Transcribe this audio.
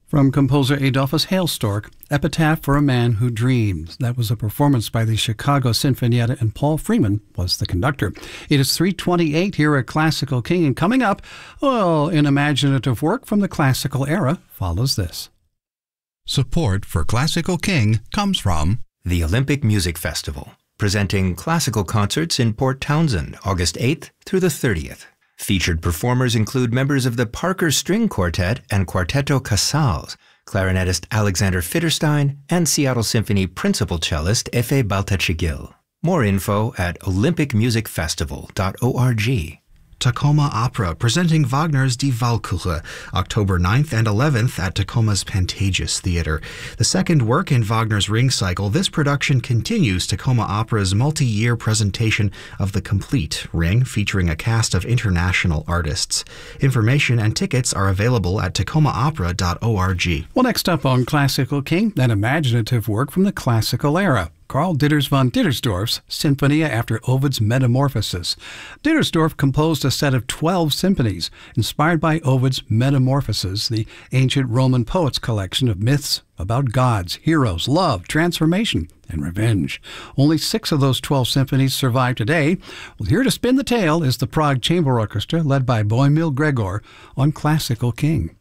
From composer Adolphus Hailstork, Epitaph for a Man Who Dreams. That was a performance by the Chicago Sinfonietta, and Paul Freeman was the conductor. It is 3:28 here at Classical King, and coming up, well, an imaginative work from the classical era follows this. Support for Classical King comes from the Olympic Music Festival, presenting classical concerts in Port Townsend, August 8th through the 30th. Featured performers include members of the Parker String Quartet and Quartetto Casals, clarinetist Alexander Fitterstein, and Seattle Symphony principal cellist Efe Baltachigil. More info at olympicmusicfestival.org. Tacoma Opera, presenting Wagner's Die Walküre, October 9th and 11th at Tacoma's Pantages Theater. The second work in Wagner's Ring Cycle, this production continues Tacoma Opera's multi-year presentation of the complete Ring, featuring a cast of international artists. Information and tickets are available at tacomaopera.org. Well, next up on Classical King, an imaginative work from the classical era. Karl Ditters von Dittersdorf's Sinfonia after Ovid's Metamorphoses. Dittersdorf composed a set of 12 symphonies inspired by Ovid's Metamorphoses, the ancient Roman poets' collection of myths about gods, heroes, love, transformation, and revenge. Only 6 of those 12 symphonies survive today. Well, here to spin the tale is the Prague Chamber Orchestra, led by Bohumil Gregor, on Classical King.